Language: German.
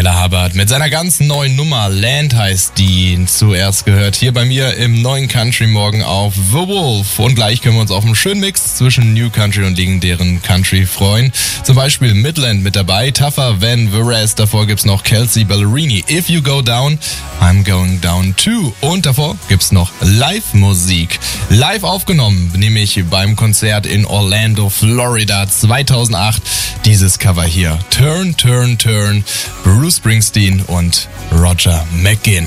Tyler Hubbard mit seiner ganz neuen Nummer, Land heißt die, zuerst gehört hier bei mir im neuen Country Morgen auf The Wolf. Und gleich können wir uns auf einen schönen Mix zwischen New Country und legendären Country freuen. Zum Beispiel Midland mit dabei, Tougher Than the Rest. Davor gibt's noch Kelsey Ballerini, If You Go Down, I'm Going Down Too. Und davor gibt's noch Live-Musik. Live aufgenommen, nämlich beim Konzert in Orlando, Florida 2008. Dieses Cover hier, Turn, Turn, Turn, Bruce Springsteen und Roger McGuinn.